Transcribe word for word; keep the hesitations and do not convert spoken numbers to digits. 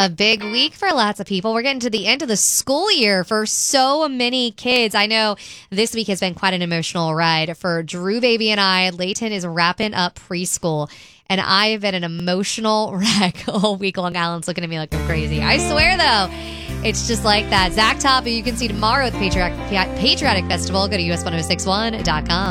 A big week for lots of people. We're getting to the end of the school year for so many kids. I know this week has been quite an emotional ride for Drew Baby and I. Layton is wrapping up preschool, and I've been an emotional wreck all week long. Alan's looking at me like I'm crazy. I swear, though, it's just like that. Zach Top, who you can see tomorrow at the Patriotic, Patriotic Festival. Go to U S ten sixty-one dot com.